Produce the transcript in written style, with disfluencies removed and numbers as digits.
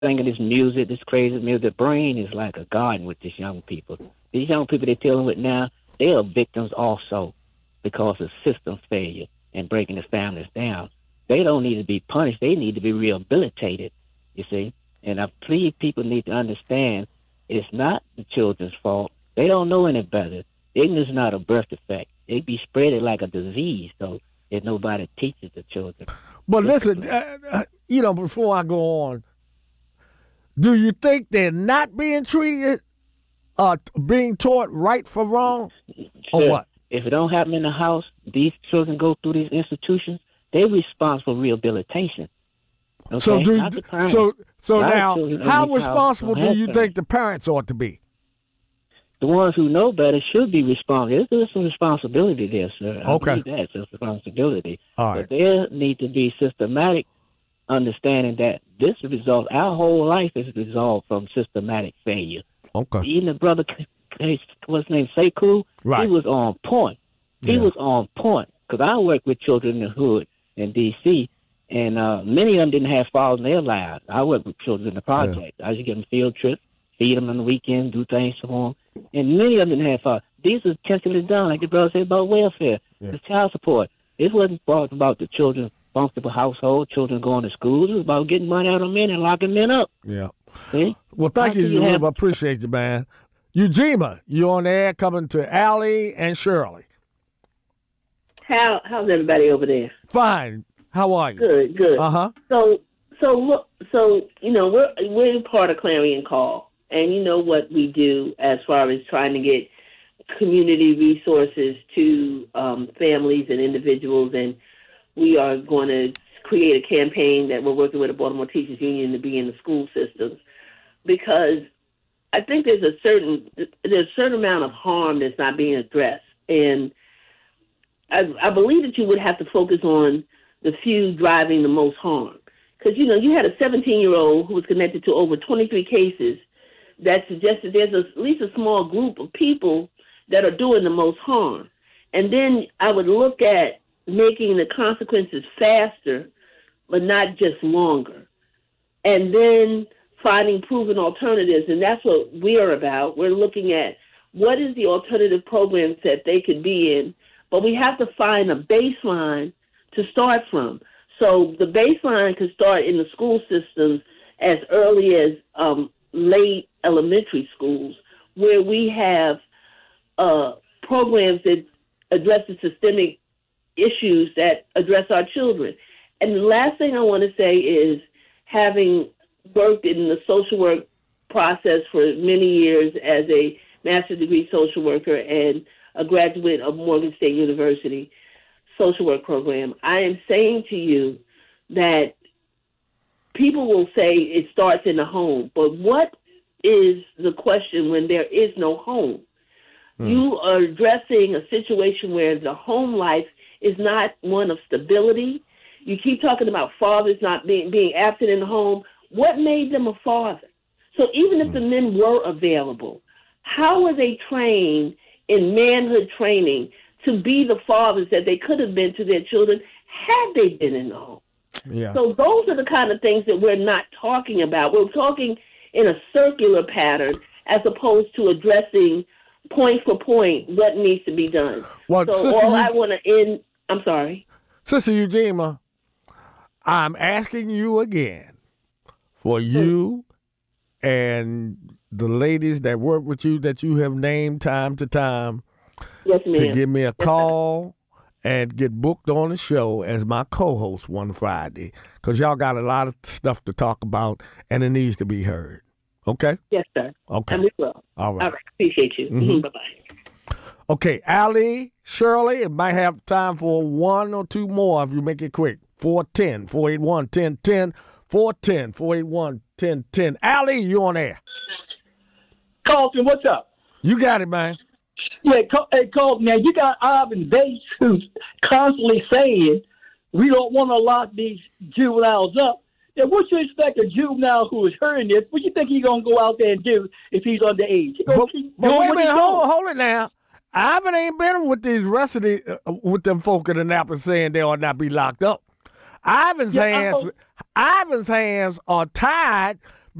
singing this music, this crazy music. The brain is like a garden with these young people. These young people they're dealing with now, they are victims also because of system failure and breaking the families down. They don't need to be punished. They need to be rehabilitated, you see. And I plead people need to understand it's not the children's fault. They don't know any better. Ignorance is not a birth defect. It be spreaded like a disease, though, if nobody teaches the children. But listen, before I go on, do you think they're not being treated, being taught right for wrong, or what? If it don't happen in the house, these children go through these institutions. They're responsible for rehabilitation. Okay? So now, how responsible do you think the parents ought to be? The ones who know better should be responsible. There's some responsibility there, sir. Okay. I believe that's a responsibility. All right. But there need to be systematic understanding that this result, our whole life is resolved from systematic failure. Okay. Even the brother, what's his name, Sekou, right. He was on point. He was on point. Because I work with children in the hood in D.C., and many of them didn't have fathers in their lives. I work with children in the project. I used to give them field trips, feed them on the weekend, do things for them. And many of them didn't have fathers. These are intentionally done, like the brother said about welfare, the child support. It wasn't about the children's functional household, children going to school. It was about getting money out of men and locking men up. Yeah. See? Well, thank you, I appreciate you, man. Eugenia, you on the air coming to Allie and Shirley. How's everybody over there? Fine. How are you? Good. So we're part of Clarion Call, and you know what we do as far as trying to get community resources to families and individuals, and we are going to create a campaign that we're working with the Baltimore Teachers Union to be in the school systems, because I think there's a certain amount of harm that's not being addressed, and I believe that you would have to focus on the few driving the most harm. Because, you had a 17-year-old who was connected to over 23 cases that suggested there's at least a small group of people that are doing the most harm. And then I would look at making the consequences faster, but not just longer. And then finding proven alternatives, and that's what we're about. We're looking at what is the alternative programs that they could be in, but we have to find a baseline to start from. So the baseline could start in the school systems as early as late elementary schools, where we have programs that address the systemic issues that address our children. And the last thing I want to say is, having worked in the social work process for many years as a master's degree social worker and a graduate of Morgan State University social work program, I am saying to you that people will say it starts in the home, but what is the question when there is no home? You are addressing a situation where the home life is not one of stability. You keep talking about fathers not being absent in the home. What made them a father? So even if the men were available, how were they trained in manhood training to be the fathers that they could have been to their children had they been in the home? Yeah. So those are the kind of things that we're not talking about. We're talking in a circular pattern as opposed to addressing point for point what needs to be done. Well, so I want to end, I'm sorry. Sister Eugenia, I'm asking you again for you and the ladies that work with you that you have named time to time to give me a call and get booked on the show as my co-host one Friday, because y'all got a lot of stuff to talk about and it needs to be heard. Okay? Yes, sir. Okay. And we will. All right. Appreciate you. Mm-hmm. Bye-bye. Okay, Allie, Shirley, it might have time for one or two more if you make it quick. 410-481-1010, 410-481-1010. Allie, you on air. Carlton, what's up? You got it, man. Yeah, Carlton, now you got Ivan Bates who's constantly saying we don't want to lock these juveniles up. Now, what you expect a juvenile who is hearing this, what you think he's going to go out there and do if he's underage? But wait a minute, hold it now. Ivan ain't been with these rest of with them folk in Annapolis saying they ought not be locked up. Ivan's hands are tied